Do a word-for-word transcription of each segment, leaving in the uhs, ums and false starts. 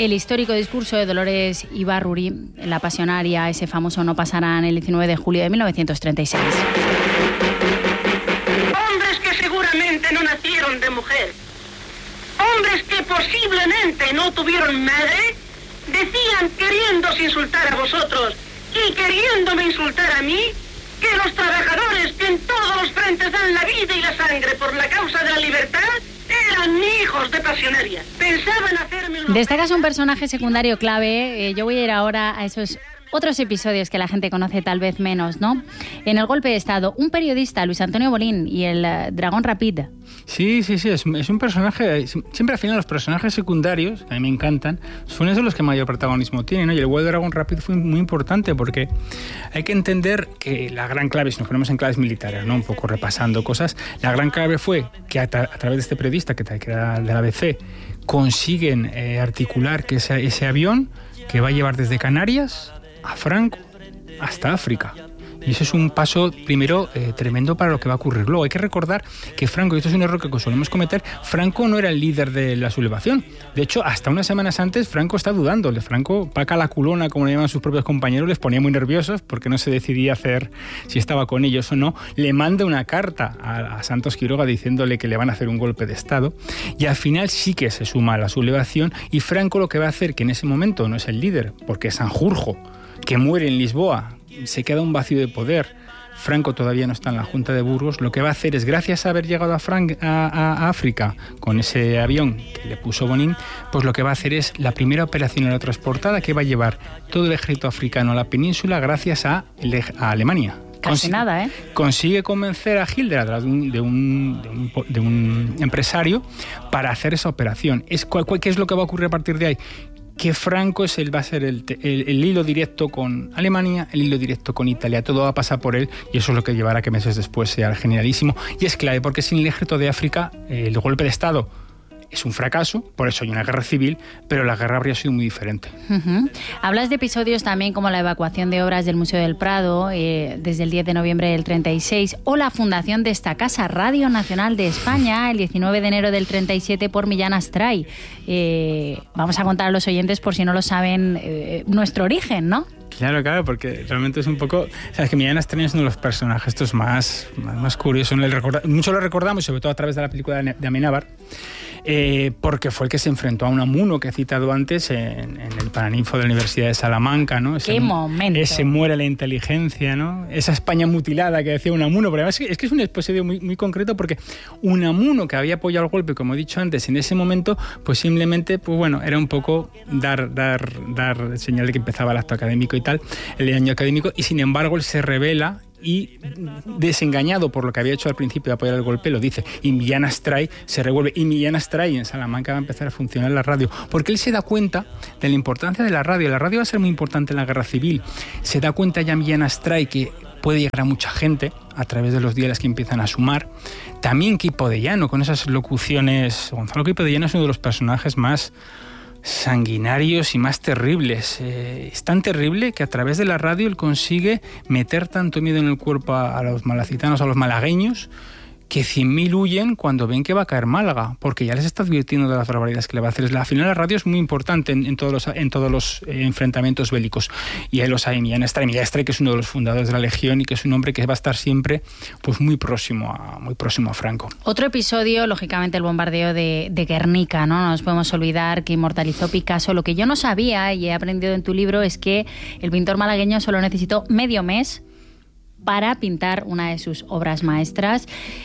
el histórico discurso de Dolores Ibárruri, la pasionaria, ese famoso no pasarán, el diecinueve de julio de mil novecientos treinta y seis. Hombres que seguramente no nacieron de mujer, hombres que posiblemente no tuvieron madre, decían, queriéndose insultar a vosotros y queriéndome insultar a mí, que los trabajadores que en todos los frentes dan la vida y la sangre por la causa de la libertad eran hijos de pasionaria. Pensaban hacerme un... Destacas un personaje secundario clave. Eh, yo voy a ir ahora a esos otros episodios que la gente conoce tal vez menos, ¿no? En el golpe de Estado, un periodista, Luis Antonio Bolín, y el uh, Dragón Rapid. Sí, sí, sí, es, es un personaje... Siempre al final los personajes secundarios, que a mí me encantan, son esos los que mayor protagonismo tienen, ¿no? Y el vuelo de Dragón Rapid fue muy importante porque hay que entender que la gran clave, si nos ponemos en claves militares, ¿no? Un poco repasando cosas, la gran clave fue que a, tra- a través de este periodista, que, que era de la A B C, consiguen eh, articular que ese, ese avión que va a llevar desde Canarias a Franco hasta África. Y eso es un paso, primero, eh, tremendo para lo que va a ocurrir luego. Hay que recordar que Franco, y esto es un error que solemos cometer, Franco no era el líder de la sublevación. De hecho, hasta unas semanas antes, Franco está dudando. Franco, Paca la culona, como le llaman sus propios compañeros, les ponía muy nerviosos porque no se decidía hacer si estaba con ellos o no. Le manda una carta a, a Santos Quiroga diciéndole que le van a hacer un golpe de Estado. Y al final sí que se suma a la sublevación. Y Franco lo que va a hacer, que en ese momento no es el líder, porque es Sanjurjo, que muere en Lisboa, se queda un vacío de poder. Franco todavía no está en la Junta de Burgos. Lo que va a hacer es, gracias a haber llegado a, Fran- a, a, a África con ese avión que le puso Bonín, pues lo que va a hacer es la primera operación aerotransportada que va a llevar todo el ejército africano a la península gracias a, a Alemania. Casi Consi- nada, ¿eh? Consigue convencer a Hitler a través de un, de un, de un, de un empresario para hacer esa operación. Es, ¿cuál, cuál, ¿Qué es lo que va a ocurrir a partir de ahí? Que Franco es el, va a ser el, el, el hilo directo con Alemania, el hilo directo con Italia. Todo va a pasar por él y eso es lo que llevará a que meses después sea el generalísimo. Y es clave porque sin el ejército de África, eh, el golpe de Estado es un fracaso, por eso hay una guerra civil, pero la guerra habría sido muy diferente. Uh-huh. Hablas de episodios también como la evacuación de obras del Museo del Prado eh, desde el diez de noviembre del treinta y seis o la fundación de esta casa, Radio Nacional de España, el diecinueve de enero del treinta y siete por Millán Astray. Eh, vamos a contar a los oyentes, por si no lo saben, eh, nuestro origen, ¿no? Claro, claro, porque realmente es un poco... Sabes que Millán Astray es uno de los personajes estos más, más, más curiosos. Mucho lo recordamos, sobre todo a través de la película de Amenábar, eh, porque fue el que se enfrentó a Unamuno, que he citado antes, en, en el Paraninfo de la Universidad de Salamanca, ¿no? Ese, ¡Qué momento! Ese muere la inteligencia, ¿no? Esa España mutilada que decía Unamuno. Pero además es que es un episodio muy, muy concreto porque Unamuno, que había apoyado el golpe, como he dicho antes, en ese momento, pues simplemente, pues bueno, era un poco dar, dar, dar señal de que empezaba el acto académico y tal, el año académico, y sin embargo él se revela y, desengañado por lo que había hecho al principio de apoyar el golpe, lo dice, y Millán Astray se revuelve, y Millán Astray en Salamanca va a empezar a funcionar la radio, porque él se da cuenta de la importancia de la radio. La radio va a ser muy importante en la guerra civil. Se da cuenta ya Millán Astray que puede llegar a mucha gente a través de los diarios que empiezan a sumar. También Quipo de Llano, con esas locuciones. Gonzalo Quipo de Llano es uno de los personajes más sanguinarios y más terribles. Eh, es tan terrible que a través de la radio él consigue meter tanto miedo en el cuerpo a, a los malacitanos, a los malagueños, que cien mil huyen cuando ven que va a caer Málaga, porque ya les está advirtiendo de las barbaridades que le va a hacer. Al final la radio es muy importante en, en todos los, en todos los eh, enfrentamientos bélicos. Y ahí los hay. Millán Astray, Millán Astray, que es uno de los fundadores de la Legión y que es un hombre que va a estar siempre pues muy próximo a, muy próximo a Franco. Otro episodio, lógicamente, el bombardeo de, de Guernica, ¿no? No nos podemos olvidar que inmortalizó Picasso. Lo que yo no sabía y he aprendido en tu libro es que el pintor malagueño solo necesitó medio mes para pintar una de sus obras maestras.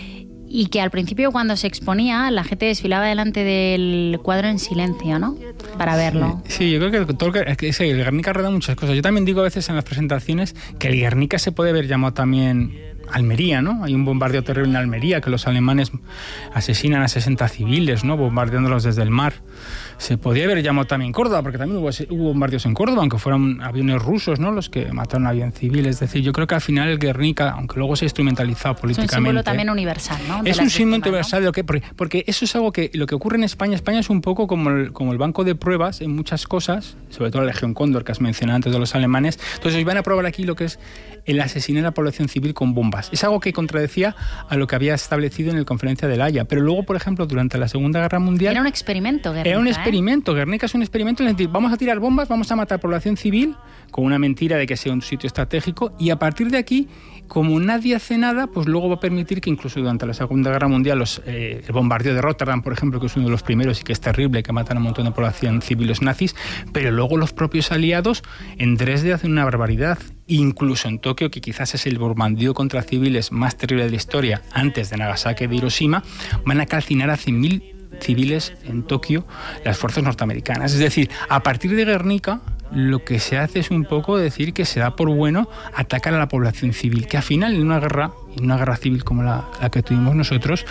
Y que al principio, cuando se exponía, la gente desfilaba delante del cuadro en silencio, ¿no? Para verlo. Sí, sí, yo creo que, todo, es que el Guernica rueda muchas cosas. Yo también digo a veces en las presentaciones que el Guernica se puede haber llamado también Almería, ¿no? Hay un bombardeo terrible en Almería, que los alemanes asesinan a sesenta civiles, ¿no? Bombardeándolos desde el mar. Se podía haber llamado también Córdoba, porque también hubo, hubo bombardeos en Córdoba, aunque fueron aviones rusos, ¿no? Los que mataron a aviones civiles. Es decir, yo creo que al final el Guernica, aunque luego se ha instrumentalizado políticamente... Es un símbolo también universal, ¿no? Es un símbolo universal, ¿no? porque, porque eso es algo que lo que ocurre en España. España es un poco como el, como el banco de pruebas en muchas cosas, sobre todo la Legión Cóndor, que has mencionado antes de los alemanes. Entonces, hoy van a probar aquí lo que es el asesinar a la población civil con bombas. bombas. Es algo que contradecía a lo que había establecido en la Conferencia de La Haya. Pero luego, por ejemplo, durante la Segunda Guerra Mundial... Era un experimento, Guernica. Era un experimento. ¿eh? Guernica es un experimento en el que vamos a tirar bombas, vamos a matar población civil, con una mentira de que sea un sitio estratégico, y a partir de aquí, como nadie hace nada, pues luego va a permitir que incluso durante la Segunda Guerra Mundial los, eh, el bombardeo de Rotterdam, por ejemplo, que es uno de los primeros y que es terrible, que matan a un montón de población civil los nazis, pero luego los propios aliados en Dresde hacen una barbaridad. Incluso en Tokio, que quizás es el bombardeo contra civiles más terrible de la historia, antes de Nagasaki y de Hiroshima, van a calcinar a cien mil civiles en Tokio las fuerzas norteamericanas. Es decir, a partir de Guernica, lo que se hace es un poco decir que se da por bueno atacar a la población civil, que al final en una guerra, en una guerra civil como la, la que tuvimos nosotros,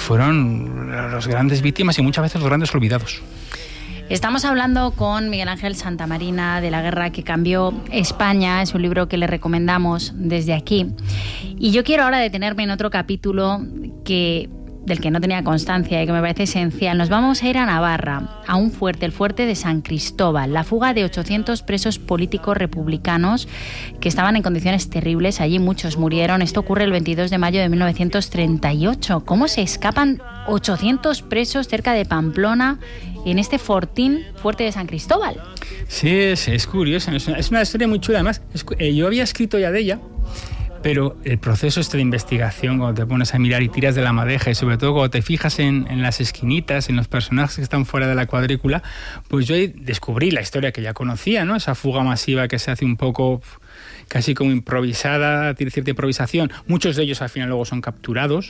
fueron las grandes víctimas y muchas veces los grandes olvidados. Estamos hablando con Miguel Ángel Santamarina de La guerra que cambió España. Es un libro que le recomendamos desde aquí. Y yo quiero ahora detenerme en otro capítulo que... del que no tenía constancia y que me parece esencial. Nos vamos a ir a Navarra, a un fuerte, el fuerte de San Cristóbal, la fuga de ochocientos presos políticos republicanos que estaban en condiciones terribles. Allí muchos murieron. Esto ocurre el veintidós de mayo de mil novecientos treinta y ocho. ¿Cómo se escapan ochocientos presos cerca de Pamplona en este fortín fuerte de San Cristóbal? Sí, es, es curioso. Es una, es una historia muy chula. Además, es, eh, yo había escrito ya de ella, pero el proceso este de investigación, cuando te pones a mirar y tiras de la madeja, y sobre todo cuando te fijas en, en las esquinitas, en los personajes que están fuera de la cuadrícula, pues yo ahí descubrí la historia que ya conocía, ¿no? Esa fuga masiva que se hace un poco casi como improvisada, tiene cierta improvisación. Muchos de ellos al final luego son capturados.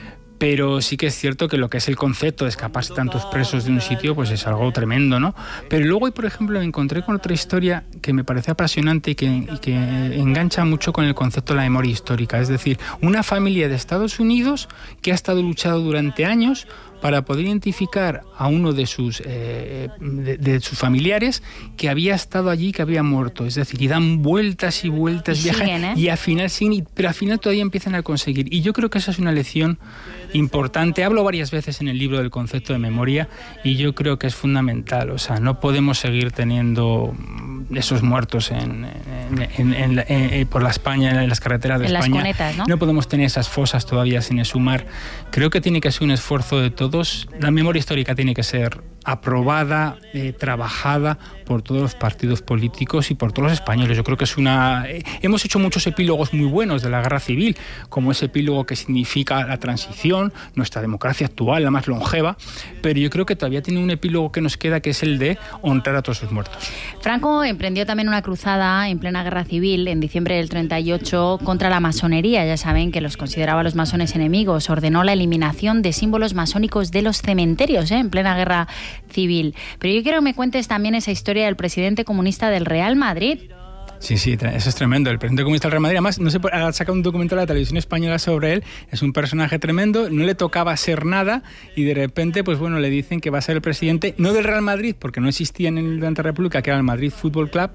Pero sí que es cierto que lo que es el concepto de escaparse tantos presos de un sitio, pues es algo tremendo, ¿no? Pero luego, por ejemplo, me encontré con otra historia que me parece apasionante y que, y que engancha mucho con el concepto de la memoria histórica. Es decir, una familia de Estados Unidos que ha estado luchando durante años para poder identificar a uno de sus, eh, de, de sus familiares que había estado allí, que había muerto. Es decir, y dan vueltas y vueltas, y viajan, siguen, ¿eh? y al final siguen, pero al final todavía empiezan a conseguir. Y yo creo que esa es una lección importante. Hablo varias veces en el libro del concepto de memoria y yo creo que es fundamental. O sea, no podemos seguir teniendo esos muertos en, en, en, en, en, por la España, en las carreteras de en España. Las cunetas, ¿no? No podemos tener esas fosas todavía sin exhumar. Creo que tiene que ser un esfuerzo de todos. La memoria histórica tiene que ser aprobada, eh, trabajada por todos los partidos políticos y por todos los españoles. Yo creo que es una... Eh, hemos hecho muchos epílogos muy buenos de la guerra civil, como ese epílogo que significa la transición, nuestra democracia actual, la más longeva, pero yo creo que todavía tiene un epílogo que nos queda, que es el de honrar a todos sus muertos. Franco emprendió también una cruzada en plena guerra civil en diciembre del treinta y ocho contra la masonería. Ya saben que los consideraba los masones enemigos. Ordenó la eliminación de símbolos masónicos de los cementerios, ¿eh? en plena guerra civil. Pero yo quiero que me cuentes también esa historia del presidente comunista del Real Madrid. Sí, sí, eso es tremendo. El presidente comunista del Real Madrid, además, no sé, ha sacado un documental de la televisión española sobre él. Es un personaje tremendo, no le tocaba ser nada y de repente, pues bueno, le dicen que va a ser el presidente, no del Real Madrid, porque no existía en el durante la República, que era el Madrid Fútbol Club.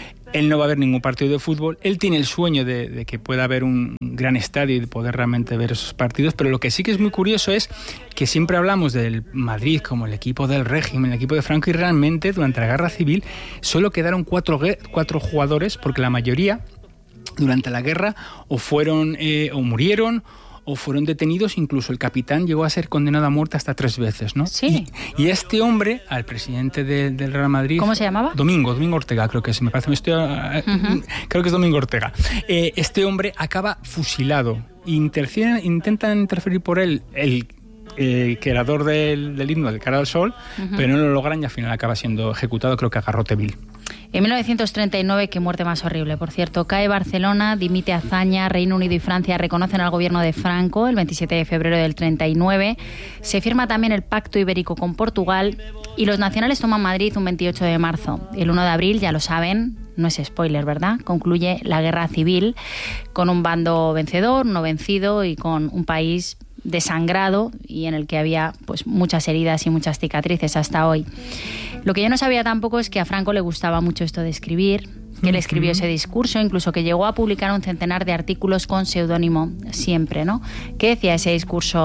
Él no va a ver ningún partido de fútbol. Él tiene el sueño de, de que pueda haber un gran estadio y de poder realmente ver esos partidos. Pero lo que sí que es muy curioso es que siempre hablamos del Madrid como el equipo del régimen, el equipo de Franco, y realmente durante la guerra civil solo quedaron cuatro, cuatro jugadores, porque la mayoría durante la guerra o fueron eh, o murieron o fueron detenidos. Incluso el capitán llegó a ser condenado a muerte hasta tres veces, ¿no? Sí. Y, y este hombre, al presidente de, del Real Madrid... ¿Cómo se llamaba? Domingo, Domingo Ortega, creo que es. Me parece, me estoy, uh-huh. Creo que es Domingo Ortega. Eh, este hombre acaba fusilado. Interfieren, intentan interferir por él el eh, creador del, del himno del Cara al Sol, uh-huh. pero no lo logran y al final acaba siendo ejecutado, creo que a garrote vil. En mil novecientos treinta y nueve, qué muerte más horrible, por cierto, cae Barcelona, dimite Azaña, Reino Unido y Francia reconocen al gobierno de Franco el veintisiete de febrero del treinta y nueve. Se firma también el Pacto Ibérico con Portugal y los nacionales toman Madrid un veintiocho de marzo. El uno de abril, ya lo saben, no es spoiler, ¿verdad? Concluye la guerra civil con un bando vencedor, no vencido y con un país desangrado y en el que había pues muchas heridas y muchas cicatrices hasta hoy. Lo que yo no sabía tampoco es que a Franco le gustaba mucho esto de escribir, que él escribió ese discurso, incluso que llegó a publicar un centenar de artículos con seudónimo siempre, ¿no? ¿Qué decía ese discurso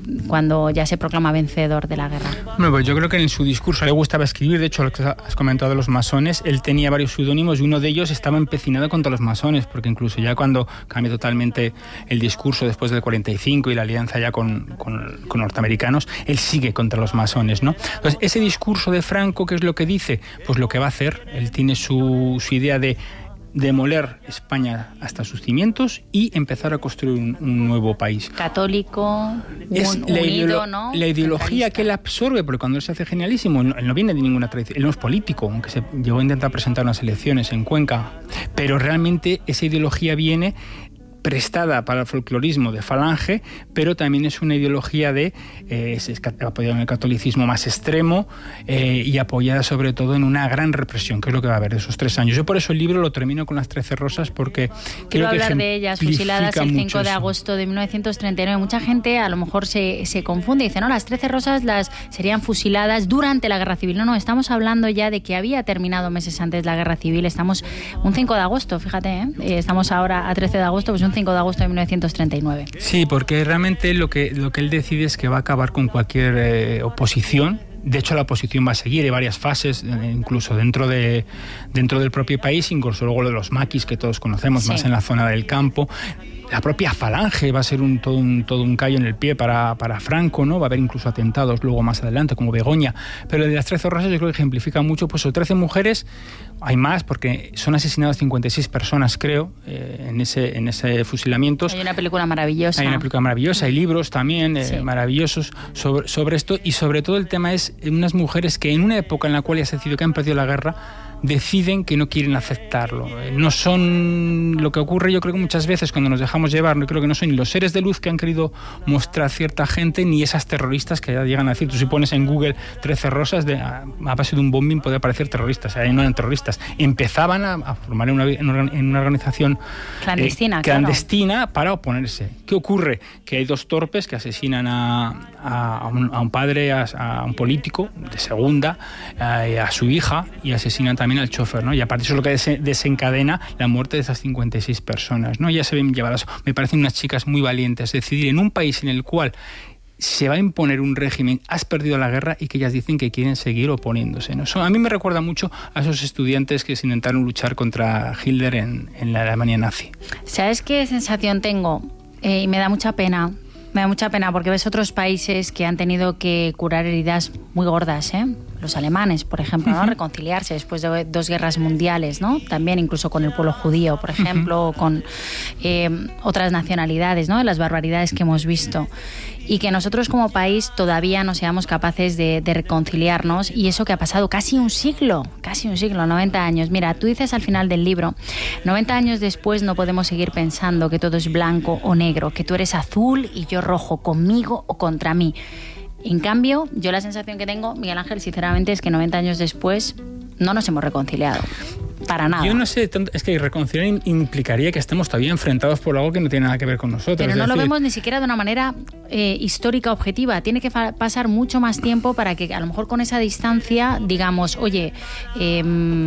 cuando ya se proclama vencedor de la guerra? Bueno, pues yo creo que en su discurso le gustaba escribir. De hecho, lo que has comentado de los masones, él tenía varios seudónimos y uno de ellos estaba empecinado contra los masones, porque incluso ya cuando cambia totalmente el discurso después del cuarenta y cinco y la alianza ya con, con, con norteamericanos, él sigue contra los masones, ¿no? Entonces, ese discurso de Franco, ¿qué es lo que dice? Pues lo que va a hacer. Él tiene su, su idea de demoler España hasta sus cimientos y empezar a construir un, un nuevo país. Católico, es un, la unido, ¿no? La ideología que él absorbe, porque cuando él se hace genialísimo, él no viene de ninguna tradición, él no es político, aunque se llegó a intentar presentar unas elecciones en Cuenca, pero realmente esa ideología viene prestada para el folclorismo de Falange, pero también es una ideología de eh, es apoyada en el catolicismo más extremo eh, y apoyada sobre todo en una gran represión, que es lo que va a haber de esos tres años. Yo por eso el libro lo termino con las trece rosas, porque quiero creo que hablar de ellas, fusiladas el cinco de agosto de mil novecientos treinta y nueve. Mucha gente a lo mejor se, se confunde y dice, no, las trece rosas las serían fusiladas durante la guerra civil. No, no, estamos hablando ya de que había terminado meses antes la guerra civil. Estamos un cinco de agosto, fíjate, ¿eh? Estamos ahora a trece de agosto, pues un cinco de agosto de mil novecientos treinta y nueve. Sí, porque realmente lo que, lo que él decide es que va a acabar con cualquier eh, oposición. De hecho, la oposición va a seguir, hay varias fases, incluso dentro, de, dentro del propio país, incluso luego de los maquis que todos conocemos, sí, más en la zona del campo. La propia Falange va a ser un, todo, un, todo un callo en el pie para, para Franco, ¿no? Va a haber incluso atentados luego más adelante, como Begoña. Pero de las trece rosas yo creo que ejemplifica mucho, pues, o trece mujeres, hay más, porque son asesinadas cincuenta y seis personas, creo, eh, en ese en ese fusilamientos. Hay una película maravillosa. Hay una película maravillosa, hay libros también eh, sí. maravillosos sobre, sobre esto, y sobre todo el tema es unas mujeres que en una época en la cual ya se decidió que han perdido la guerra, deciden que no quieren aceptarlo. No son lo que ocurre, yo creo que muchas veces cuando nos dejamos llevar, no creo que no son ni los seres de luz que han querido mostrar cierta gente, ni esas terroristas que ya llegan a decir. Tú si pones en Google trece rosas, de, a base de un bombing puede aparecer terroristas, ahí no eran terroristas. Empezaban a, a formar una, en una organización clandestina, eh, clandestina claro. para oponerse. ¿Qué ocurre? Que hay dos torpes que asesinan a, a, a, un, a un padre, a, a un político de segunda, a, a su hija, y asesinan también al chofer, ¿no? Y aparte eso es lo que desencadena la muerte de esas cincuenta y seis personas, ¿no? Ya se ven llevadas, me parecen unas chicas muy valientes, decidir en un país en el cual se va a imponer un régimen, has perdido la guerra, y que ellas dicen que quieren seguir oponiéndose, ¿no? Eso a mí me recuerda mucho a esos estudiantes que se intentaron luchar contra Hitler en, en la Alemania nazi. ¿Sabes qué sensación tengo? Eh, y me da mucha pena. Me da mucha pena porque ves otros países que han tenido que curar heridas muy gordas, ¿eh? Los alemanes, por ejemplo, ¿no? Uh-huh. Reconciliarse después de dos guerras mundiales, ¿no? También incluso con el pueblo judío, por ejemplo, uh-huh. con eh, otras nacionalidades, ¿no? Las barbaridades que hemos visto. Y que nosotros como país todavía no seamos capaces de, de reconciliarnos, y eso que ha pasado casi un siglo, casi un siglo, noventa años. Mira, tú dices al final del libro, noventa años después no podemos seguir pensando que todo es blanco o negro, que tú eres azul y yo rojo, conmigo o contra mí. En cambio, yo la sensación que tengo, Miguel Ángel, sinceramente, es que noventa años después no nos hemos reconciliado. Para nada. Yo no sé, es que reconciliar implicaría que estemos todavía enfrentados por algo que no tiene nada que ver con nosotros. Pero no es lo decir... vemos ni siquiera de una manera eh, histórica objetiva. Tiene que fa- pasar mucho más tiempo para que a lo mejor con esa distancia digamos, oye, eh,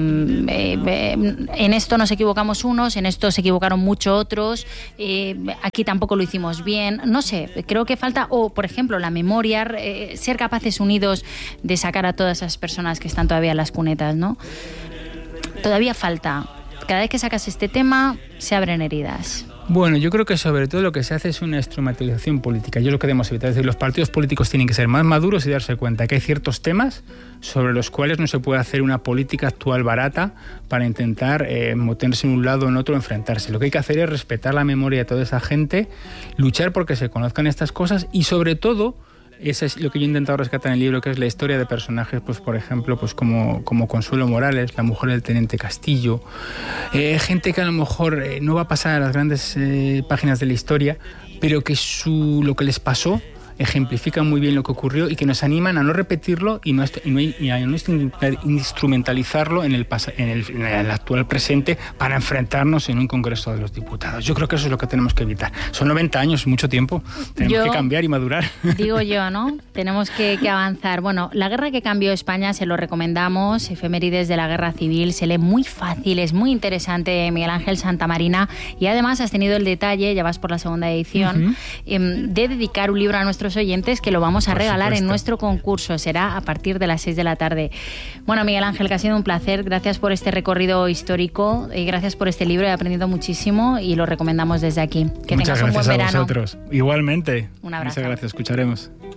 eh, eh, en esto nos equivocamos unos, en esto se equivocaron mucho otros, eh, aquí tampoco lo hicimos bien. No sé, creo que falta, o por ejemplo, la memoria, eh, ser capaces unidos de sacar a todas esas personas que están todavía en las cunetas, ¿no? Todavía falta. Cada vez que sacas este tema, se abren heridas. Bueno, yo creo que sobre todo lo que se hace es una instrumentalización política. Yo lo que queremos evitar es decir, los partidos políticos tienen que ser más maduros y darse cuenta que hay ciertos temas sobre los cuales no se puede hacer una política actual barata para intentar eh, meterse en un lado o en otro, enfrentarse. Lo que hay que hacer es respetar la memoria de toda esa gente, luchar porque se conozcan estas cosas y sobre todo... Eso es lo que yo he intentado rescatar en el libro, que es la historia de personajes, pues por ejemplo, pues como, como Consuelo Morales, la mujer del teniente Castillo, eh, gente que a lo mejor eh, no va a pasar a las grandes eh, páginas de la historia, pero que su, lo que les pasó ejemplifican muy bien lo que ocurrió y que nos animan a no repetirlo y, no, y, no, y a no instrumentalizarlo en el, en, el, en el actual presente para enfrentarnos en un Congreso de los Diputados. Yo creo que eso es lo que tenemos que evitar. Son noventa años, mucho tiempo. Tenemos yo, que cambiar y madurar. Digo yo, ¿no? Tenemos que, que avanzar. Bueno, La guerra que cambió España se lo recomendamos. Efemérides de la Guerra Civil. Se lee muy fácil, es muy interesante, Miguel Ángel Santamarina. Y además has tenido el detalle, ya vas por la segunda edición, uh-huh. eh, de dedicar un libro a nuestros nuestros oyentes que lo vamos a Por regalar supuesto. en nuestro concurso. Será a partir de las seis de la tarde. Bueno, Miguel Ángel, que ha sido un placer. Gracias por este recorrido histórico y gracias por este libro. He aprendido muchísimo y lo recomendamos desde aquí. Que Muchas tengas un gracias buen a verano. vosotros. Igualmente. Un abrazo. Muchas gracias. Escucharemos.